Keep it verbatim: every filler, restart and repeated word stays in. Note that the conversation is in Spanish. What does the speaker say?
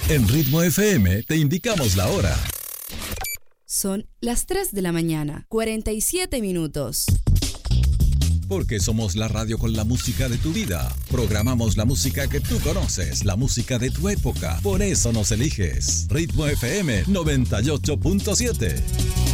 En Ritmo F M te indicamos la hora. Son las tres de la mañana, cuarenta y siete minutos. Porque somos la radio con la música de tu vida. Programamos la música que tú conoces, la música de tu época. Por eso nos eliges. Ritmo F M noventa y ocho punto siete.